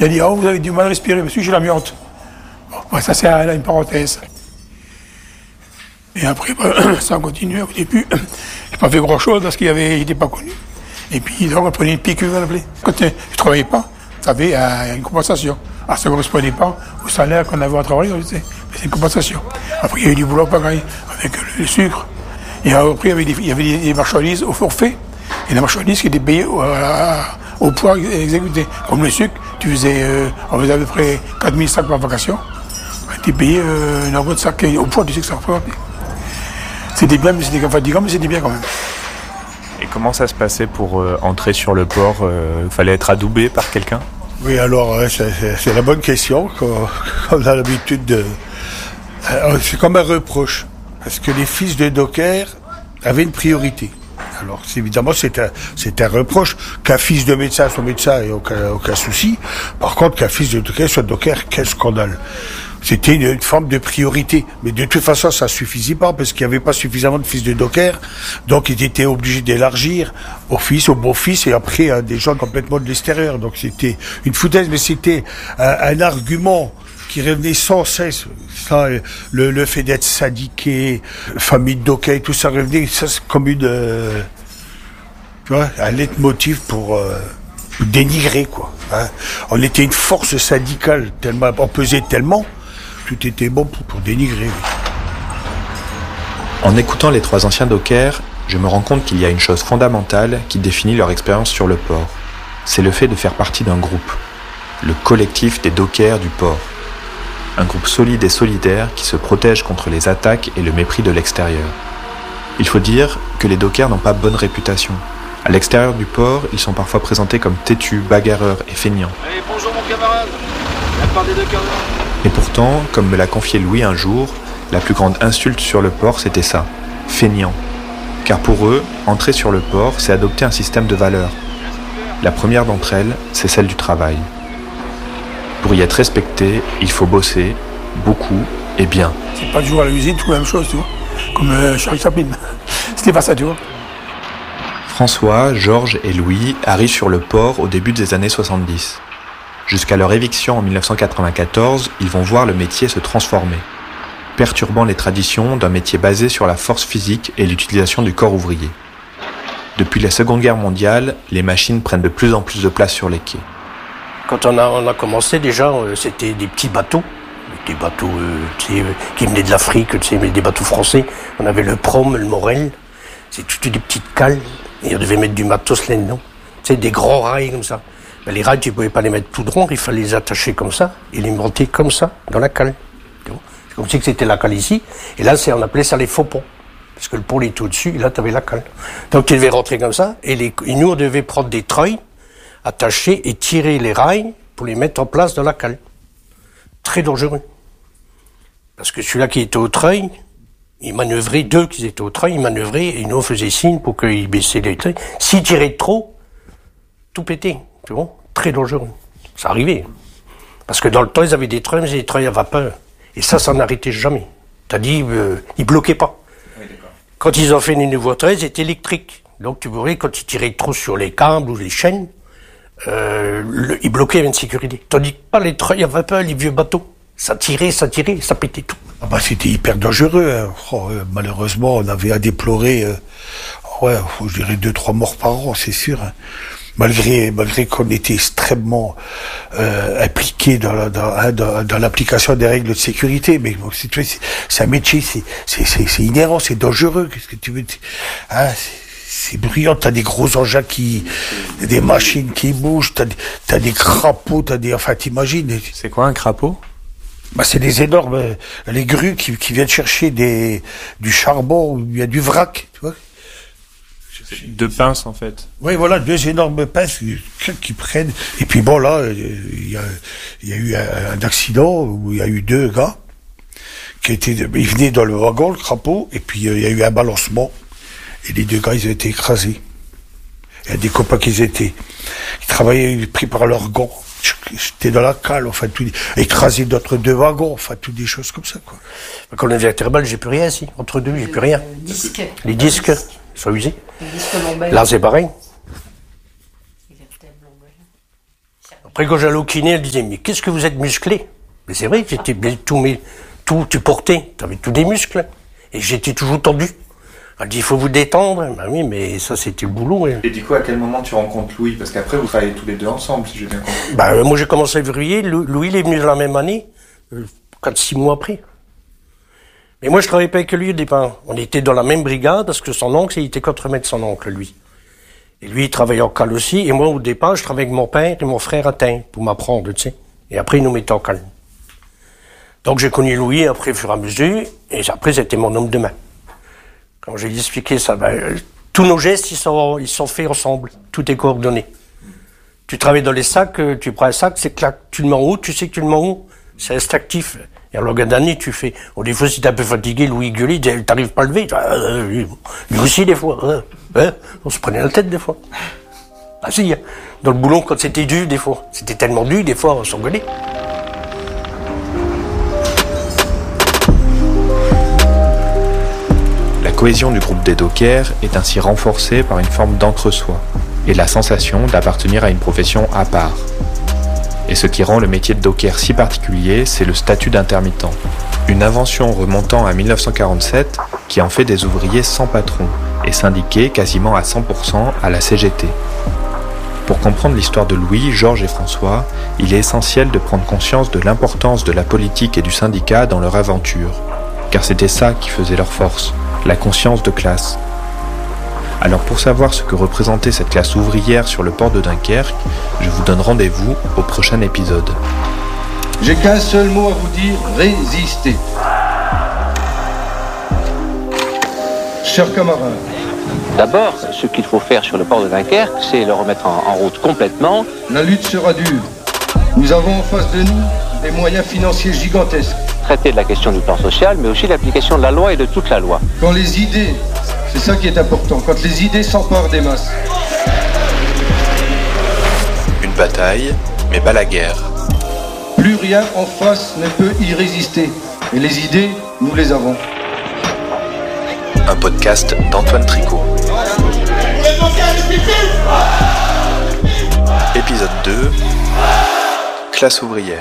Il a dit, oh, vous avez du mal à respirer, monsieur, j'ai l'amiante. Bon, ça, c'est une parenthèse. Et après, ça a continué. Au début, je n'ai pas fait grand-chose parce qu'il n'était pas connu. Et puis, donc, on prenait une piqûre, on l'appelait. Quand je ne travaillais pas, ça avait une compensation. Alors, ça ne correspondait pas au salaire qu'on avait à travailler, c'est une compensation. Après, il y avait du boulot pareil, avec le sucre. Et après, il y avait des marchandises au forfait. Et les marchandises qui étaient payées au poids exécuté. Comme le sucre, on faisait à peu près 4000 sacs par vacation. Tu étais payé un euro de sac au poids du sucre que ça représentait. C'était bien, mais c'était fatigant, mais c'était bien quand même. Et comment ça se passait pour entrer sur le port Il fallait être adoubé par quelqu'un? Oui, alors, c'est la bonne question, qu'on a l'habitude de... C'est comme un reproche, parce que les fils de docker avaient une priorité. Alors, évidemment, c'est un reproche. Qu'un fils de médecin soit médecin, il n'y a aucun souci. Par contre, qu'un fils de docker soit docker, quel scandale. C'était une forme de priorité. Mais de toute façon, ça suffisait pas, parce qu'il n'y avait pas suffisamment de fils de docker. Donc, ils étaient obligés d'élargir aux fils, aux beaux-fils, et après, à des gens complètement de l'extérieur. Donc, c'était une foutaise, mais c'était un argument qui revenait sans cesse. Ça, le fait d'être syndiqué, famille de docker, tout ça revenait, ça, c'est comme un leitmotiv pour dénigrer, quoi. Hein. On était une force syndicale, tellement, on pesait tellement, tout était bon pour dénigrer. En écoutant les trois anciens dockers, je me rends compte qu'il y a une chose fondamentale qui définit leur expérience sur le port. C'est le fait de faire partie d'un groupe, le collectif des dockers du port. Un groupe solide et solidaire qui se protège contre les attaques et le mépris de l'extérieur. Il faut dire que les dockers n'ont pas bonne réputation. À l'extérieur du port, ils sont parfois présentés comme têtus, bagarreurs et feignants. Allez, bonjour mon camarade, la part des dockers. Et pourtant, comme me l'a confié Louis un jour, la plus grande insulte sur le port, c'était ça, feignant. Car pour eux, entrer sur le port, c'est adopter un système de valeurs. La première d'entre elles, c'est celle du travail. Pour y être respecté, il faut bosser, beaucoup et bien. C'est pas toujours à l'usine, tout la même chose, tu vois. Comme Charles Chaplin. C'était pas ça, tu vois. François, Georges et Louis arrivent sur le port au début des années 70. Jusqu'à leur éviction en 1994, ils vont voir le métier se transformer, perturbant les traditions d'un métier basé sur la force physique et l'utilisation du corps ouvrier. Depuis la Seconde Guerre mondiale, les machines prennent de plus en plus de place sur les quais. Quand on a commencé, déjà, c'était des petits bateaux. Des bateaux qui venaient de l'Afrique, mais des bateaux français. On avait le Prom, le Morel. C'est toutes des petites cales. Et on devait mettre du matos là-dedans. Des grands rails comme ça. Mais les rails, tu ne pouvais pas les mettre tout droit, il fallait les attacher comme ça et les monter comme ça, dans la cale. C'est comme si c'était la cale ici. Et là, on appelait ça les faux ponts. Parce que le pont était au-dessus, et là, tu avais la cale. Donc, tu devais rentrer comme ça. Et nous, on devait prendre des treuils, attacher et tirer les rails pour les mettre en place dans la cale. Très dangereux. Parce que celui-là qui était au treuil, il manœuvrait, deux qui étaient au treuil, ils manœuvraient et nous on faisait signe pour qu'ils baissaient les treuils. S'ils tiraient trop, tout pétait. Tu vois, très dangereux. Ça arrivait. Parce que dans le temps, ils avaient des treuils à vapeur. Et ça n'arrêtait jamais. T'as dit, ils bloquaient pas. Oui, quand ils ont fait les nouveaux treuils, c'était électrique. Donc tu voyais, quand ils tiraient trop sur les câbles ou les chaînes, ils bloquaient avec une sécurité. Tandis que pas les treuils à vapeur, les vieux bateaux. Ça tirait, ça pétait tout. Ah bah c'était hyper dangereux. Hein. Malheureusement, on avait à déplorer, je dirais 2-3 morts par an, c'est sûr. Hein. Malgré qu'on était extrêmement impliqué dans l'application des règles de sécurité, mais bon, c'est un métier, c'est inhérent, c'est dangereux. Qu'est-ce que tu veux dire, hein, c'est bruyant, t'as des gros engins des machines qui bougent, t'as des crapauds, enfin t'imagines. C'est quoi un crapaud? Bah c'est des énormes, les grues qui viennent chercher du charbon ou il y a du vrac, tu vois. Deux pinces en fait. Oui, voilà, deux énormes pinces qui prennent. Et puis bon là, il y a eu un accident où il y a eu deux gars ils venaient dans le wagon, le crapaud, et puis il y a eu un balancement. Et les deux gars, ils ont été écrasés. Il y a des copains ils travaillaient pris par leurs gants. J'étais dans la cale, enfin, écrasé d'autres deux wagons, enfin, toutes des choses comme ça, quoi. Quand on est vertébral, j'ai plus rien, si. Entre deux, j'ai plus rien. Les disques sont usés. Là, c'est pareil. Après, quand j'allais au kiné, elle disait, mais qu'est-ce que vous êtes musclé? Mais c'est vrai, j'étais tout, tu portais, t'avais tous des muscles. Et j'étais toujours tendu. Elle dit, il faut vous détendre. Ben oui, mais ça, c'était le boulot. Et du coup, à quel moment tu rencontres Louis? Parce qu'après, vous travaillez tous les deux ensemble, si j'ai bien compris. Moi, j'ai commencé en février. Louis, il est venu la même année, 4-6 mois après. Mais moi, je travaillais pas avec lui au départ. On était dans la même brigade, parce que son oncle, il était contremaître son oncle, lui. Et lui, il travaillait en cale aussi. Et moi, au départ, je travaillais avec mon père et mon frère à Tain, pour m'apprendre, tu sais. Et après, ils nous mettaient en cale. Donc, j'ai connu Louis, après, au fur et à mesure. Et après, c'était mon homme de main. Quand j'ai expliqué ça, tous nos gestes, ils sont faits ensemble. Tout est coordonné. Tu travailles dans les sacs, tu prends un sac, c'est clac. Tu le mets en haut, tu sais que tu le mets en haut. C'est instinctif. Et alors, le dernier, tu fais... des fois, si t'es un peu fatigué, Louis gueulait, il dit, t'arrives pas à lever. Lui aussi, des fois. On se prenait la tête, des fois. Ah si, dans le boulot, quand c'était dur, des fois. C'était tellement dur, des fois, on s'engueulait. La cohésion du groupe des dockers est ainsi renforcée par une forme d'entre-soi et la sensation d'appartenir à une profession à part. Et ce qui rend le métier de docker si particulier, c'est le statut d'intermittent. Une invention remontant à 1947 qui en fait des ouvriers sans patron et syndiqués quasiment à 100% à la CGT. Pour comprendre l'histoire de Louis, Georges et François, il est essentiel de prendre conscience de l'importance de la politique et du syndicat dans leur aventure. Car c'était ça qui faisait leur force, la conscience de classe. Alors pour savoir ce que représentait cette classe ouvrière sur le port de Dunkerque, je vous donne rendez-vous au prochain épisode. J'ai qu'un seul mot à vous dire, résister. Chers camarades. D'abord, ce qu'il faut faire sur le port de Dunkerque, c'est le remettre en route complètement. La lutte sera dure. Nous avons en face de nous des moyens financiers gigantesques. Traiter de la question du plan social, mais aussi l'application de la loi et de toute la loi. Quand les idées, c'est ça qui est important, quand les idées s'emparent des masses. Une bataille, mais pas la guerre. Plus rien en face ne peut y résister. Et les idées, nous les avons. Un podcast d'Antoine Tricot. Épisode 2. Classe ouvrière.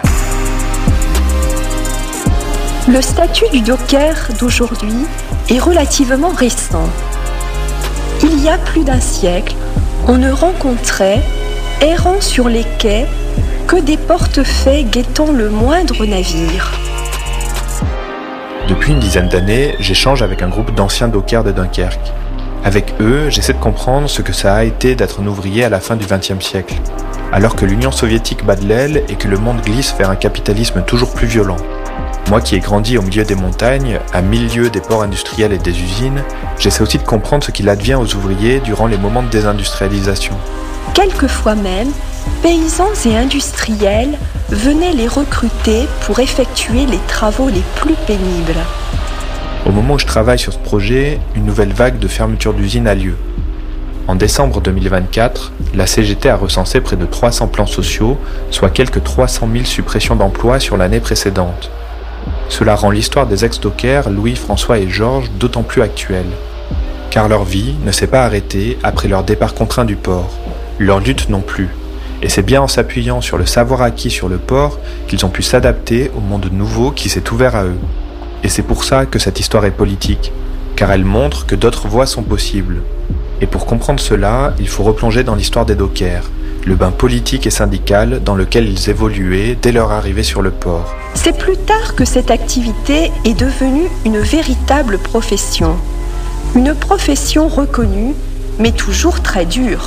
Le statut du docker d'aujourd'hui est relativement récent. Il y a plus d'un siècle, on ne rencontrait, errant sur les quais, que des portefaix guettant le moindre navire. Depuis une dizaine d'années, j'échange avec un groupe d'anciens dockers de Dunkerque. Avec eux, j'essaie de comprendre ce que ça a été d'être un ouvrier à la fin du XXe siècle, alors que l'Union soviétique bat de l'aile et que le monde glisse vers un capitalisme toujours plus violent. Moi qui ai grandi au milieu des montagnes, à 1000 lieues des ports industriels et des usines, j'essaie aussi de comprendre ce qu'il advient aux ouvriers durant les moments de désindustrialisation. Quelquefois même, paysans et industriels venaient les recruter pour effectuer les travaux les plus pénibles. Au moment où je travaille sur ce projet, une nouvelle vague de fermeture d'usines a lieu. En décembre 2024, la CGT a recensé près de 300 plans sociaux, soit quelques 300 000 suppressions d'emplois sur l'année précédente. Cela rend l'histoire des ex-dockers, Louis, François et Georges, d'autant plus actuelle. Car leur vie ne s'est pas arrêtée après leur départ contraint du port. Leur lutte non plus. Et c'est bien en s'appuyant sur le savoir acquis sur le port qu'ils ont pu s'adapter au monde nouveau qui s'est ouvert à eux. Et c'est pour ça que cette histoire est politique, car elle montre que d'autres voies sont possibles. Et pour comprendre cela, il faut replonger dans l'histoire des dockers, le bain politique et syndical dans lequel ils évoluaient dès leur arrivée sur le port. C'est plus tard que cette activité est devenue une véritable profession. Une profession reconnue, mais toujours très dure.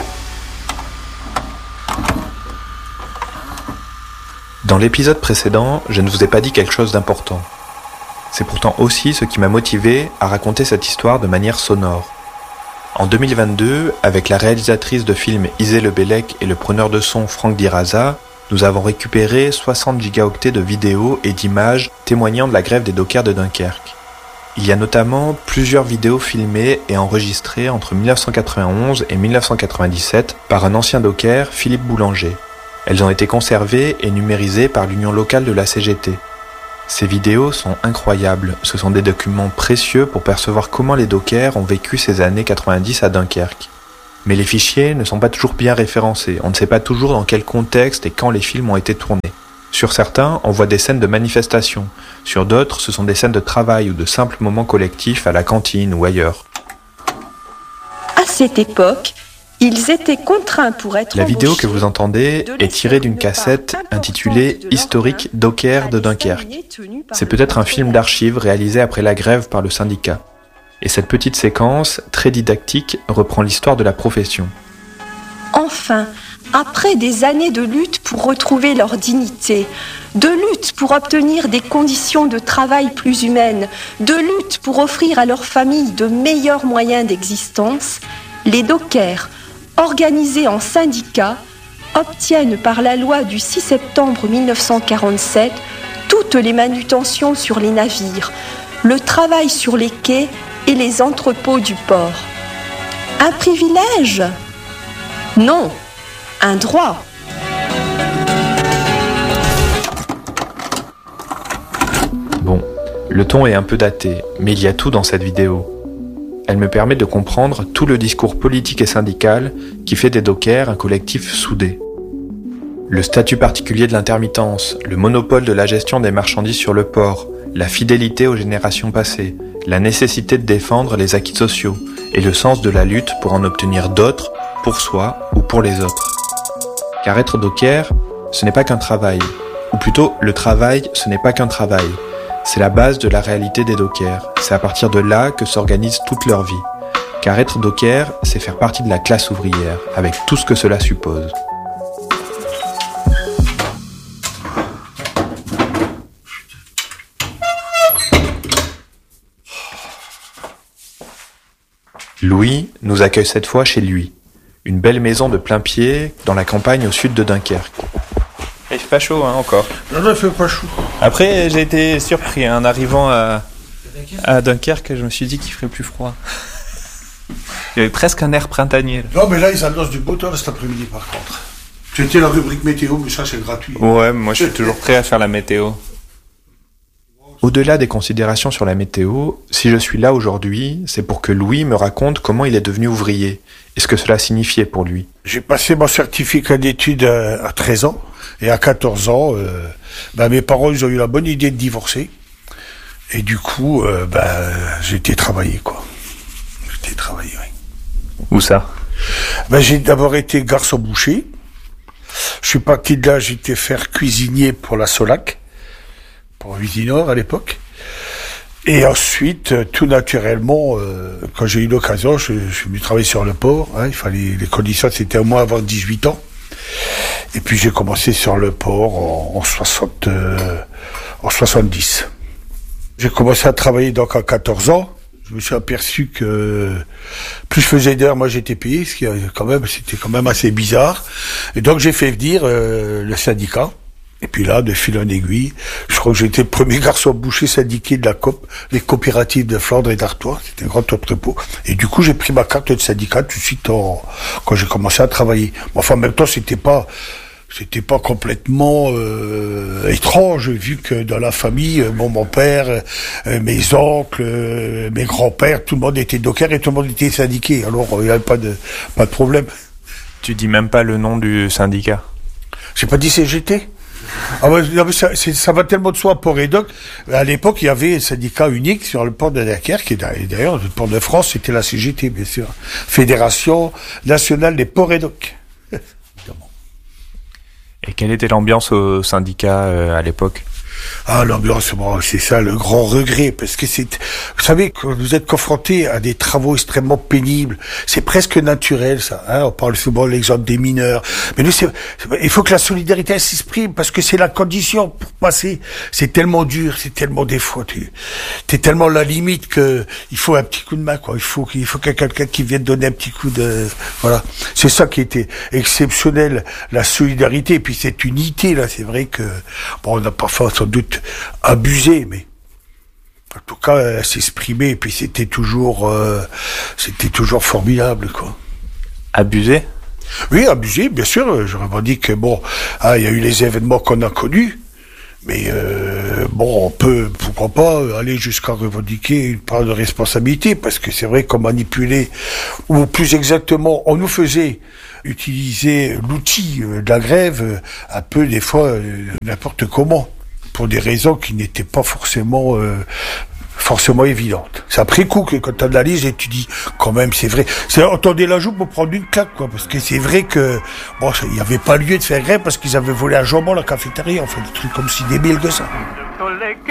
Dans l'épisode précédent, je ne vous ai pas dit quelque chose d'important. C'est pourtant aussi ce qui m'a motivé à raconter cette histoire de manière sonore. En 2022, avec la réalisatrice de films Isée Lebellec et le preneur de son Franck Diraza, nous avons récupéré 60 gigaoctets de vidéos et d'images témoignant de la grève des dockers de Dunkerque. Il y a notamment plusieurs vidéos filmées et enregistrées entre 1991 et 1997 par un ancien docker, Philippe Boulanger. Elles ont été conservées et numérisées par l'union locale de la CGT. Ces vidéos sont incroyables, ce sont des documents précieux pour percevoir comment les dockers ont vécu ces années 90 à Dunkerque. Mais les fichiers ne sont pas toujours bien référencés. On ne sait pas toujours dans quel contexte et quand les films ont été tournés. Sur certains, on voit des scènes de manifestation. Sur d'autres, ce sont des scènes de travail ou de simples moments collectifs à la cantine ou ailleurs. À cette époque, ils étaient contraints pour être La vidéo que vous entendez est tirée d'une cassette intitulée « Historique Dockers de Dunkerque ». C'est peut-être un film d'archives réalisé après la grève par le syndicat. Et cette petite séquence, très didactique, reprend l'histoire de la profession. Enfin, après des années de lutte pour retrouver leur dignité, de lutte pour obtenir des conditions de travail plus humaines, de lutte pour offrir à leurs familles de meilleurs moyens d'existence, les dockers, organisés en syndicats, obtiennent par la loi du 6 septembre 1947 toutes les manutentions sur les navires, le travail sur les quais et les entrepôts du port. Un privilège ? Non, un droit. Bon, le ton est un peu daté, mais il y a tout dans cette vidéo. Elle me permet de comprendre tout le discours politique et syndical qui fait des dockers un collectif soudé. Le statut particulier de l'intermittence, le monopole de la gestion des marchandises sur le port, la fidélité aux générations passées, la nécessité de défendre les acquis sociaux et le sens de la lutte pour en obtenir d'autres, pour soi ou pour les autres. Car être docker, ce n'est pas qu'un travail. Ou plutôt, le travail, ce n'est pas qu'un travail. C'est la base de la réalité des dockers. C'est à partir de là que s'organise toute leur vie. Car être docker, c'est faire partie de la classe ouvrière, avec tout ce que cela suppose. Louis nous accueille cette fois chez lui. Une belle maison de plein pied dans la campagne au sud de Dunkerque. Il fait pas chaud, hein, encore. Non, il fait pas chaud. Après, j'ai été surpris, en arrivant à Dunkerque, je me suis dit qu'il ferait plus froid. Il y avait presque un air printanier. Non, mais là, ils annoncent du beau temps cet après-midi, par contre. C'était la rubrique météo, mais ça, c'est gratuit. Ouais, moi, je suis toujours prêt à faire la météo. Au-delà des considérations sur la météo, si je suis là aujourd'hui, c'est pour que Louis me raconte comment il est devenu ouvrier et ce que cela signifiait pour lui. J'ai passé mon certificat d'études à 13 ans et à 14 ans, mes parents ils ont eu la bonne idée de divorcer et du coup, j'ai été travailler, quoi. J'ai été travailler, oui. Où ça ? J'ai d'abord été garçon boucher. Je suis parti de là, j'étais faire cuisinier pour la Solac. Pour Usinor à l'époque. Et ensuite, tout naturellement, quand j'ai eu l'occasion, je suis venu travailler sur le port. Il fallait, les conditions, c'était au moins avant 18 ans. Et puis j'ai commencé sur le port en 70. J'ai commencé à travailler donc à 14 ans. Je me suis aperçu que plus je faisais d'heures, moi j'étais payé, ce qui c'était quand même assez bizarre. Et donc j'ai fait venir le syndicat. Et puis là, de fil en aiguille, je crois que j'étais le premier garçon boucher syndiqué de la COP, les coopératives de Flandre et d'Artois. C'était un grand entrepôt. Et du coup, j'ai pris ma carte de syndicat tout de suite quand j'ai commencé à travailler. Enfin, en même temps, c'était pas complètement étrange, vu que dans la famille, mon père, mes oncles, mes grands-pères, tout le monde était docker et tout le monde était syndiqué. Alors, il n'y avait pas de problème. Tu dis même pas le nom du syndicat ? J'ai pas dit CGT. Ça va tellement de soi, port et dock. À l'époque, il y avait un syndicat unique sur le port de Dunkerque, et d'ailleurs, le port de France, c'était la CGT, bien sûr. Fédération nationale des ports et docks. Et quelle était l'ambiance au syndicat à l'époque ? L'ambiance, c'est ça le grand regret, parce que vous savez, quand vous êtes confronté à des travaux extrêmement pénibles, c'est presque naturel, ça, on parle souvent de l'exemple des mineurs, mais nous, il faut que la solidarité s'exprime, parce que c'est la condition pour passer. C'est tellement dur, c'est tellement des fois, t'es tellement à la limite que il faut un petit coup de main, quoi. Il faut qu'il y ait quelqu'un qui vienne donner un petit coup de, voilà. C'est ça qui était exceptionnel, la solidarité, et puis cette unité, là, c'est vrai que, on a parfois sans doute abusé, mais en tout cas s'exprimer, et puis c'était toujours formidable, quoi. Abusé ? Oui, abusé, bien sûr. Je revendique que il y a eu les événements qu'on a connus, mais on peut, pourquoi pas, aller jusqu'à revendiquer une part de responsabilité, parce que c'est vrai qu'on manipulait, ou plus exactement, on nous faisait utiliser l'outil de la grève un peu des fois n'importe comment, pour des raisons qui n'étaient pas forcément évidentes. C'est après coup que quand tu analyses et tu dis quand même c'est vrai. On tendait la joue pour prendre une claque, quoi, parce que c'est vrai que il n'y avait pas lieu de faire grève parce qu'ils avaient volé un jambon à la cafétéria, enfin des trucs comme si débiles que ça.